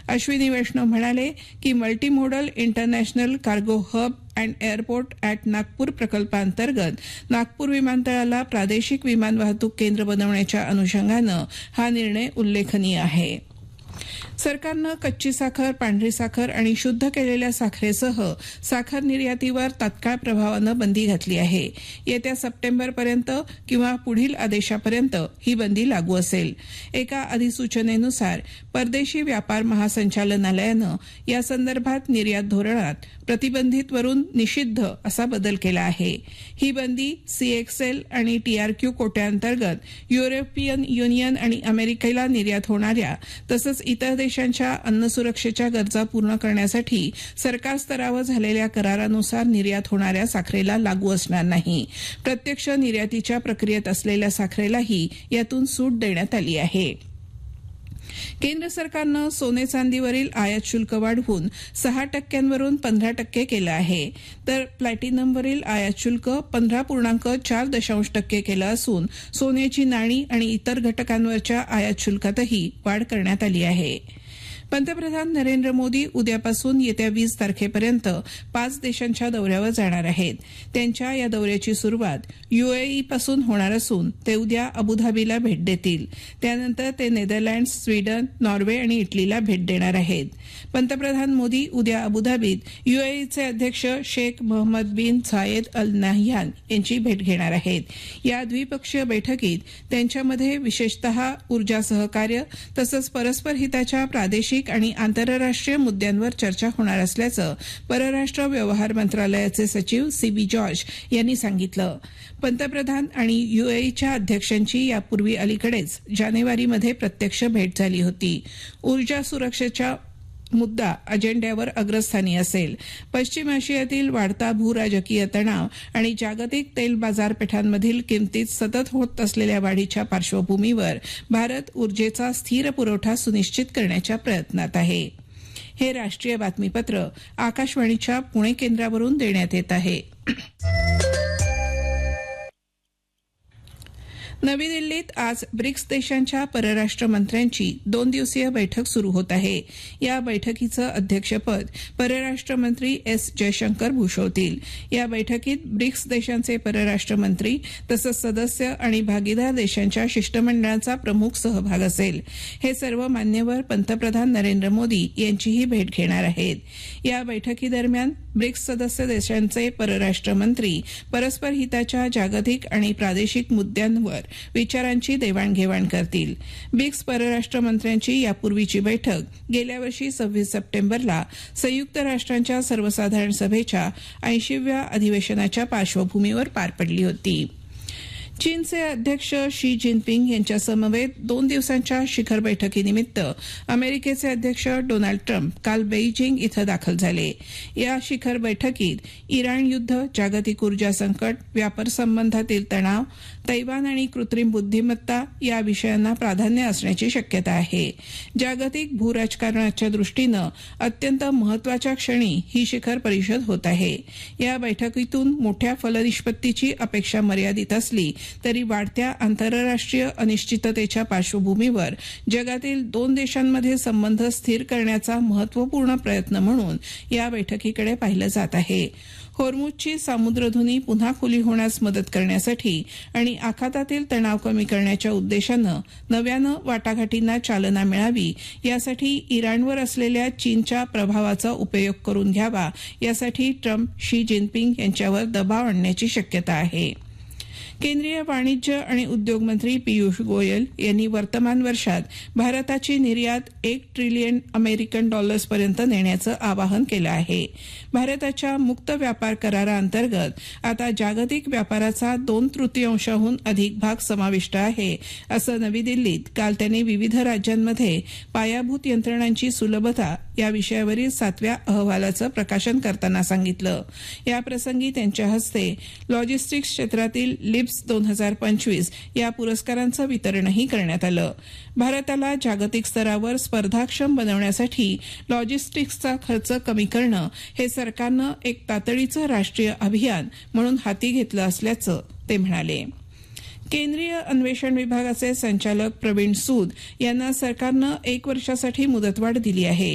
अश्विनी वैष्णव म्हणाले की multimodal international cargo hub and airport at Nagpur प्रकल्पांतर्गत नागपूर विमानतळाला प्रादेशिक विमान वाहतूक केंद्र बनवण्याच्या अनुषंगानं हा निर्णय उल्लेखनीय आहे. सरकारनं कच्ची साखर, पांढरी साखर आणि शुद्ध केलेल्या साखरेसह साखर निर्यातीवर तात्काळ प्रभावानं बंदी घातली आहे. येत्या सप्टेंबरपर्यंत किंवा पुढील आदेशापर्यंत ही बंदी लागू असेल. एका अधिसूचनेनुसार परदेशी व्यापार महासंचालनालयानं यासंदर्भात निर्यात धोरणात प्रतिबंधितवरून निषिद्ध असा बदल केला आहे. ही बंदी सीएक्सएल आणि टीआरक्यू कोट्याअंतर्गत युरोपियन युनियन आणि अमेरिकेला निर्यात होणाऱ्या तसंच इतर देशांच्या अन्न सुरक्षेच्या गरजा पूर्ण करण्यासाठी सरकार स्तरावर झालेल्या करारानुसार निर्यात होणाऱ्या साखरेला लागू असणार नाही. प्रत्यक्ष निर्यातीच्या प्रक्रियेत असलेल्या साखरेलाही यातून सूट देण्यात आली आहे. केंद्र सरकारनं सोने चांदीवरील आयात शुल्क वाढवून 6% 15% केलं आहे, तर प्लॅटिनमवरील आयात शुल्क 15.4% केलं असून सोन्याची नाणी आणि इतर घटकांवरच्या आयात शुल्कातही वाढ करण्यात आली आहे. पंतप्रधान नरेंद्र मोदी उद्यापासून येत्या 20 तारखेपर्यंत 5 देशांच्या दौऱ्यावर जाणार आहेत. त्यांच्या या दौऱ्याची सुरुवात युएईपासून होणार असून ते उद्या अबुधाबीला भेट देतील. त्यानंतर ते नेदरलँड्स, स्वीडन, नॉर्वे आणि इटलीला भेट देणार आहेत. पंतप्रधान मोदी उद्या अबुधाबीत युएईचे अध्यक्ष शेख मोहम्मद बिन झायेद अल नाह्यान यांची भेट घेणार आहेत. या द्विपक्षीय बैठकीत त्यांच्यामध्ये विशेषतः ऊर्जा सहकार्य तसंच परस्पर हिताच्या प्रादेशिक आणि आंतरराष्ट्रीय मुद्द्यांवर चर्चा होणार असल्याचं परराष्ट्र व्यवहार मंत्रालयाचे सचिव सीबी जॉर्ज यांनी सांगितलं. पंतप्रधान आणि युएईच्या अध्यक्षांची यापूर्वी अलीकडेच जानेवारीमध्ये प्रत्यक्ष भेट झाली होती. ऊर्जा सुरक्षेच्या मुद्दा अजेंड्यावर अग्रस्थानी असेल. पश्चिम आशियातील वाढता भूराजकीय तणाव आणि जागतिक तेल बाजारपेठांमधील किमतीत सतत होत असलेल्या वाढीच्या पार्श्वभूमीवर भारत ऊर्जेचा स्थिर पुरवठा सुनिश्चित करण्याच्या प्रयत्नात आहे. हे राष्ट्रीय बातमीपत्र आकाशवाणीच्या पुणे केंद्रावरून देण्यात येत आहे. नवी दिल्लीत आज ब्रिक्स देशांच्या परराष्ट्र मंत्र्यांची 2 दिवसीय बैठक सुरू होत आहे. या बैठकीचं अध्यक्षपद परराष्ट्र मंत्री एस जयशंकर भूषवतील. या बैठकीत ब्रिक्स देशांचे परराष्ट्र मंत्री तसंच सदस्य आणि भागीदार देशांच्या शिष्टमंडळाचा प्रमुख सहभाग असेल. हे सर्व मान्यवर पंतप्रधान नरेंद्र मोदी यांचीही भेट घेणार आहेत. या बैठकीदरम्यान ब्रिक्स सदस्य देशांचे परराष्ट्र मंत्री परस्पर हिताच्या जागतिक आणि प्रादेशिक मुद्द्यांवर विचारांची देवाणघेवाण करतील. ब्रिक्स परराष्ट्र मंत्र्यांची यापूर्वीची बैठक गेल्या वर्षी 26 सप्टेंबरला संयुक्त राष्ट्रांच्या सर्वसाधारण सभेच्या 80व्या अधिवेशनाच्या पार्श्वभूमीवर पार पडली होती. चीनचे अध्यक्ष शी जिनपिंग यांच्या समवेत 2 दिवसांच्या शिखर बैठकीनिमित्त अमेरिकेचे अध्यक्ष डोनाल्ड ट्रम्प काल बेईजिंग इथं दाखल झाले. या शिखर बैठकीत इराण युद्ध, जागतिक ऊर्जा संकट, व्यापार संबंधातील तणाव, तैवान आणि कृत्रिम बुद्धिमत्ता या विषयांना प्राधान्य असण्याची शक्यता आहे. जागतिक भूराजकारणाच्या दृष्टीनं अत्यंत महत्वाच्या क्षणी ही शिखर परिषद होत आहे. या बैठकीतून मोठ्या फलनिष्पत्तीची अपेक्षा मर्यादित असली तरी वाढत्या आंतरराष्ट्रीय अनिश्चिततेच्या पार्श्वभूमीवर जगातील 2 देशांमध्ये संबंध स्थिर करण्याचा महत्वपूर्ण प्रयत्न म्हणून या बैठकीकडे पाहिलं जात आहे. होर्मुझची सामुद्रधुनी पुन्हा खुली होण्यास मदत करण्यासाठी आणि आखातातील तणाव कमी करण्याच्या उद्देशानं नव्यानं वाटाघाटींना चालना मिळावी यासाठी इराणवर असलेल्या चीनच्या प्रभावाचा उपयोग करून घ्यावा यासाठी ट्रम्प शी जिनपिंग यांच्यावर दबाव आणण्याची शक्यता आहे. केंद्रीय वाणिज्य आणि उद्योग मंत्री पीयूष गोयल यांनी वर्तमान वर्षात भारताची निर्यात $1 ट्रिलियन अमेरिकन डॉलर्सपर्यंत नेण्याचं आवाहन केलं आहे. भारताच्या मुक्त व्यापार कराराअंतर्गत आता जागतिक व्यापाराचा 2/3 अधिक भाग समाविष्ट आहे, असं नवी दिल्लीत काल त्यांनी विविध राज्यांमध्ये पायाभूत यंत्रणांची सुलभता या विषयावरील 7व्या अहवालाचं प्रकाशन करताना सांगितलं. याप्रसंगी त्यांच्या हस्ते लॉजिस्टिक्स क्षेत्रातील लिप्स 2025 या पुरस्कारांचं वितरणही करण्यात आलं. भारताला जागतिक स्तरावर स्पर्धाक्षम बनवण्यासाठी लॉजिस्टिक्सचा खर्च कमी करणं हे सरकारनं एक तातडीचं राष्ट्रीय अभियान म्हणून हाती घेतलं असल्याचं ते म्हणाले. केंद्रीय अन्वेषण विभागाचे संचालक प्रवीण सूद यांना सरकारनं 1 वर्षासाठी मुदतवाढ दिली आहे.